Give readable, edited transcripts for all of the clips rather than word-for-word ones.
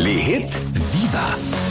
Les hits Viva.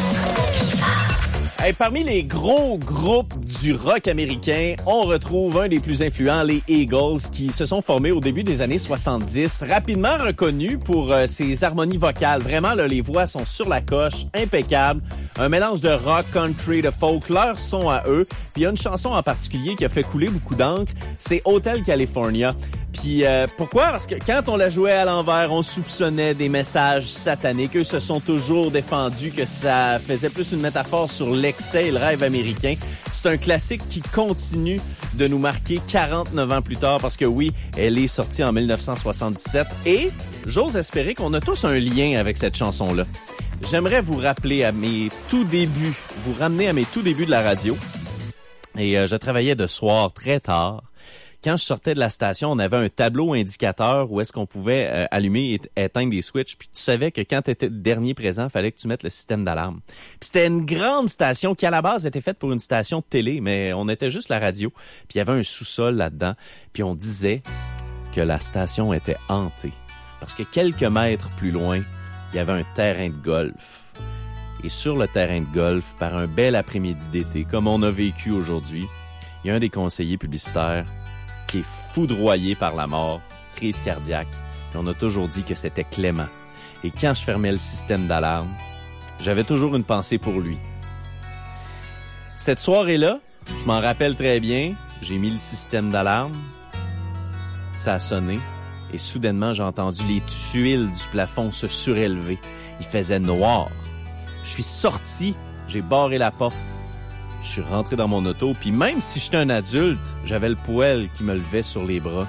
Hey, parmi les gros groupes du rock américain, on retrouve un des plus influents, les Eagles, qui se sont formés au début des années 70. Rapidement reconnus pour ses harmonies vocales. Vraiment, là, les voix sont sur la coche, impeccables. Un mélange de rock, country, de folk, leur son à eux. Puis il y a une chanson en particulier qui a fait couler beaucoup d'encre, c'est Hotel California. Puis pourquoi? Parce que quand on la jouait à l'envers, on soupçonnait des messages sataniques. Eux se sont toujours défendus que ça faisait plus une métaphore sur l'excès et le rêve américain. C'est un classique qui continue de nous marquer 49 ans plus tard parce que oui, elle est sortie en 1977 et j'ose espérer qu'on a tous un lien avec cette chanson-là. J'aimerais vous rappeler à mes tout débuts, vous ramener à mes tout débuts de la radio. Et je travaillais de soir très tard. Quand je sortais de la station, on avait un tableau indicateur où est-ce qu'on pouvait allumer et éteindre des switches. Puis tu savais que quand tu étais le dernier présent, il fallait que tu mettes le système d'alarme. Puis c'était une grande station qui, à la base, était faite pour une station de télé, mais on était juste la radio. Puis il y avait un sous-sol là-dedans. Puis on disait que la station était hantée. Parce que quelques mètres plus loin, il y avait un terrain de golf. Et sur le terrain de golf, par un bel après-midi d'été, comme on a vécu aujourd'hui, il y a un des conseillers publicitaires qui est foudroyé par la mort, crise cardiaque. Et on a toujours dit que c'était Clément. Et quand je fermais le système d'alarme, j'avais toujours une pensée pour lui. Cette soirée-là, je m'en rappelle très bien, j'ai mis le système d'alarme, ça a sonné, et soudainement, j'ai entendu les tuiles du plafond se surélever. Il faisait noir. Je suis sorti, j'ai barré la porte. Je suis rentré dans mon auto, puis même si j'étais un adulte, j'avais le poêle qui me levait sur les bras.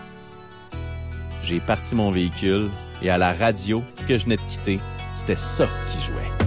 J'ai parti mon véhicule, et à la radio que je venais de quitter, c'était ça qui jouait.